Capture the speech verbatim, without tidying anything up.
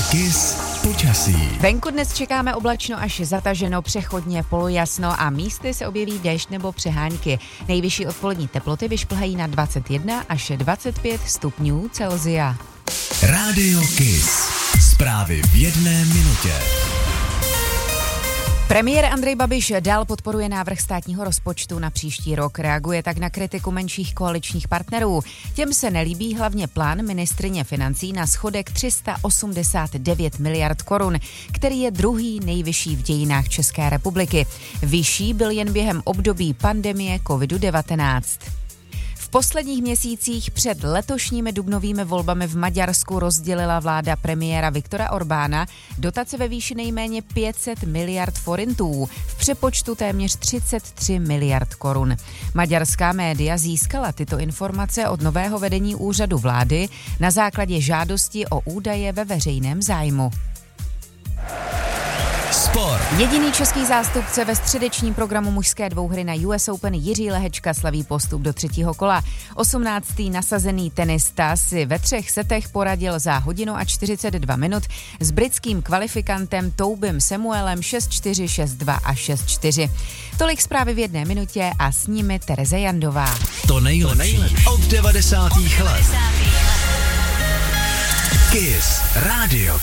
Kiss počasí. Venku dnes čekáme oblačno až zataženo, přechodně polojasno a místy se objeví déšť nebo přehánky. Nejvyšší odpolední teploty vyšplhají na dvacet jedna až dvacet pět stupňů Celsia. Rádio Kiss. Zprávy v jedné minutě. Premiér Andrej Babiš dál podporuje návrh státního rozpočtu na příští rok. Reaguje tak na kritiku menších koaličních partnerů. Těm se nelíbí hlavně plán ministryně financí na schodek tři sta osmdesát devět miliard korun, který je druhý nejvyšší v dějinách České republiky. Vyšší byl jen během období pandemie kovid devatenáct. V posledních měsících před letošními dubnovými volbami v Maďarsku rozdělila vláda premiéra Viktora Orbána dotace ve výši nejméně pět set miliard forintů, v přepočtu téměř třicet tři miliard korun. Maďarská média získala tyto informace od nového vedení úřadu vlády na základě žádosti o údaje ve veřejném zájmu. Sport. Jediný český zástupce ve středečním programu mužské dvouhry na U S Open Jiří Lehečka slaví postup do třetího kola. osmnáctý nasazený tenista si ve třech setech poradil za hodinu a čtyřicet dva minut s britským kvalifikantem Toubim Samuelem šest čtyři, šest dva a šest čtyři. Tolik zprávy v jedné minutě a s nimi Tereza Jandová. To nejlepší od devadesátých let. Kiss. Rádio